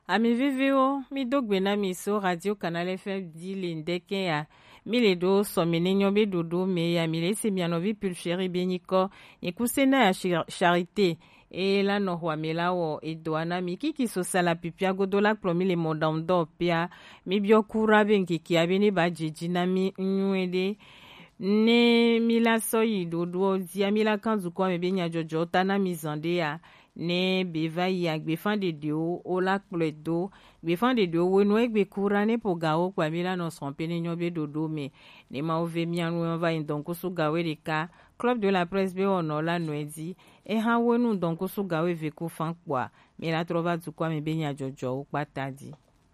Ami vivio mi dogbe na mi so radio Canal FM di le ndeke ya mi le do somene nyobe dodo me ya mi le se mi anovi pulcheri beniko yekusena ya charité e la no hwa me la wo edoana mi kiki so sala pipia godola plomi le modamdo pia mi biokura benkiki abeni ba jeji na mi nwede ne mi la so yi dodo dia mi la kanzu kwa me benya jojo tana mi zande ya ne beva ya gbefan de dio o la pledo gbefan de dio we no egbe kura ne po gawo kwa mi la no sompe ne nyobe dodo me ne ma ove mi anu va indonko so gawe de ka club de la presse be ono la noedi e ha wonu ndonko so gawe ve ko fan kwa mi la trova tu kwa me benya jojo o patadi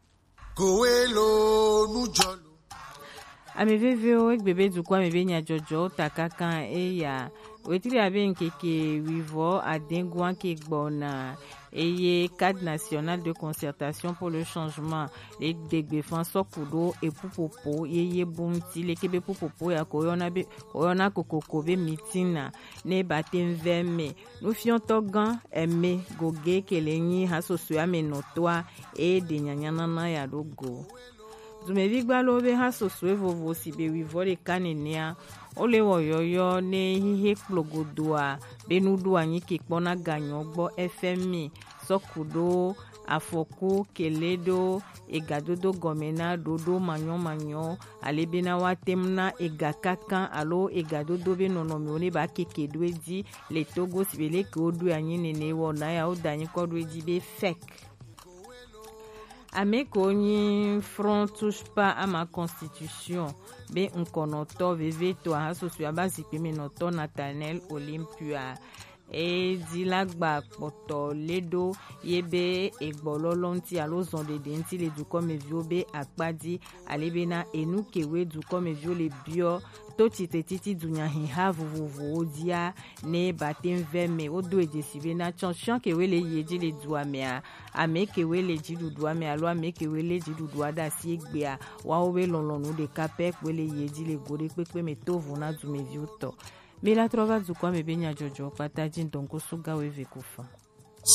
kowelo nu jolo ami vivio egbebe du kwa me benya jojo takaka e ya wetiri abe nkeke wivo adengwan ke gbona eye cadre national de concertation pour le changement les degbefan sokudo et pupopo yeye bunti le kebe pupopo ya koyona kokoko be mitina ne batem veme nous fions togan eme goge kelenyi hasoso ya menotwa e de nyanyana ya dogo Zumevi gbalobe hasoso evovo sibe wivo le kanenia ole woyoyo ne hihe kplogodoa benudu anyi kekpona ganyo gbo FMI sokudo afoku keledo egadodo gomena dodo manyo alebena watemna egakakan alo egadodo be nonomi one ba kekedo edi le togo sibele ke odu anyi nene wona ya odanyi kodo edi be fake Amekonyi front touche pas à ma constitution. Be unkonoto veve to a sosu abasi peme noto Nathaniel Olympia. E dilagba poto ledo yebe egbololonti alo zonde denti le du comme viobe akpadi alebena enukewe du comme viole bio toti tetiti dunya hiha vuvuvu odia ne batem veme odo edesibe na chanchan kewe le yeji le duamea ame kewe le jidu duame alo ame kewe le jidu duada si egbea wa owe lonlonu de kapek we le yeji le gode pepe me tovu na dume viuto. Me la trova du kwa me benya jojo pata jin donko suga we vekufa.